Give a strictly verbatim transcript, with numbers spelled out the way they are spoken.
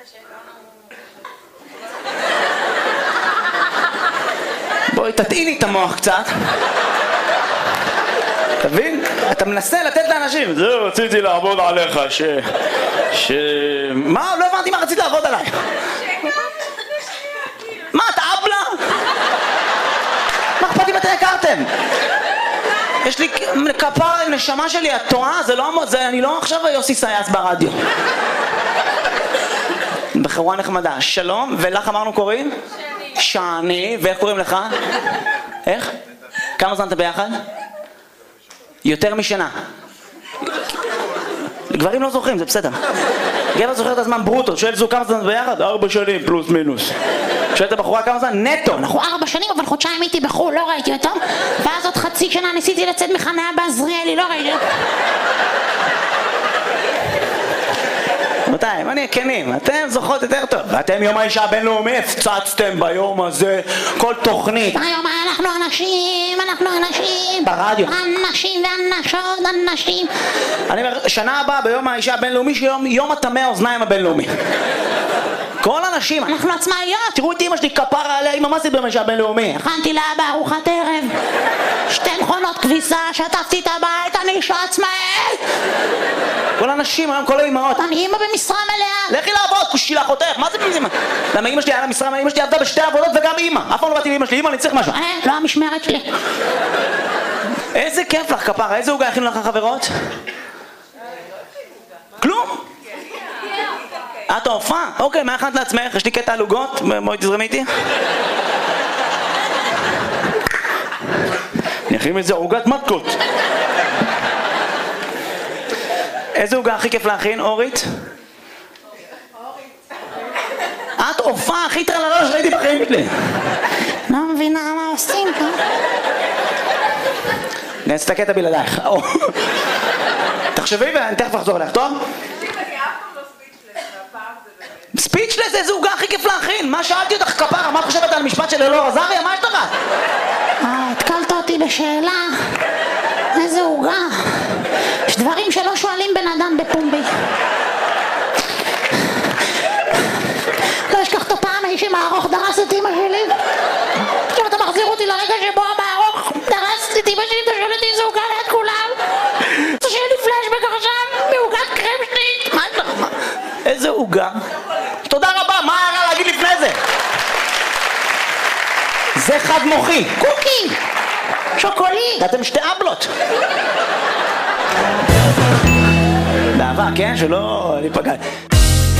בואי תטעיני את המוח קצת. תבין? אתה מנסה לתת לאנשים, זהו, רציתי לעבוד עליך, ש... ש... מה? לא הבנתי מה רצית לעבוד עליי. מה, אתה אבלה? מה אכפת אם אתם הכרתם? יש לי כפר, נשמה שלי, את טועה? זה לא... זה... אני לא עכשיו יוסי סייס ברדיו. בחורה נחמדה. שלום, ולך אמרנו קוראים? שני. שני, ואיך קוראים לך? איך? כמה זמן אתה ביחד? יותר משנה. גברים לא זוכרים, זה בסדר. גבר זוכר את הזמן ברוטו, שואל זו כמה זמן ביחד? ארבע שנים, פלוס מינוס. שואלת הבחורה כמה זמן? נטו. אנחנו ארבע שנים, אבל חודשיים הייתי בחול, לא ראיתי אותו. ואז עוד חצי שנה ניסיתי לצאת מחניה בעזריאלי, לא ראיתי אותו. רבותיי, בוא נהיה כנים, אתם זוכרות יותר טוב. ואתם יום האישה הבינלאומי הפצצתם ביום הזה כל תוכנית. היום אנחנו אנשים, אנחנו אנשים. ברדיו. אנשים ואנשות, אנשים. אני אומר, שנה הבאה ביום האישה הבינלאומי שיום יום הטמא האוזניים הבינלאומי. כל אנשים, אנחנו עצמאיות. תראו את אמא שלי כפרה עליה, אמא מה זה ביום האישה הבינלאומי? הכנתי לה בארוחת ערב. שתי מכונות כביסה, שטפתי את הבית, אני אישה עצמאית. כל האנשים היום, כל האמהות. אני אמא במשרה מלאה. לכי לעבוד, כושי לאחותך, מה זה במשרה? למה אמא שלי היה לה משרה, אמא שלי עבדה בשתי עבודות וגם אמא. אף פעם לא באתי לאמא שלי, אמא אני צריך משהו. אה, לא המשמרת שלי. איזה כיף לך כפרה, איזה עוגה הכינו לך חברות? כלום? את ההופעה? אוקיי, מה הכנת לעצמך? יש לי קטע על עוגות, בואי תזרמי איתי. אני אכין איזה עוגת מתקות. איזה עוגה הכי כיף להכין, אורית? את הופעה הכי טרללה שראיתי בחיים שלי. לא מבינה מה עושים פה. נעשה את הקטע בלעדייך. תחשבי ואני תכף אחזור אליך, טוב? ספיצ'לס, איזה עוגה הכי כיף להכין? מה שאלתי אותך כפרה? מה חושבת על המשפט של אלאור עזריה? מה יש לך? אה, התקלת אותי בשאלה. איזה עוגה? יש דברים שלא שואלים בן אדם בפומבי. לא אשכח את הפעם האיש עם הארוך דרס את אמא שלי. עכשיו אתה מחזיר אותי לרגע שבו המארוך דרס את אמא שלי ואתה שואל אותי איזה עוגה ליד כולם. אתה שואל לי פלשבק עכשיו בעוגת קרם שנית. מה יש לך? איזה עוגה? תודה רבה, מה היה להגיד לפני זה? זה חד מוחי. קוקי! שוקולי! אתם שתי אבלות. באהבה, כן? שלא ניפגע.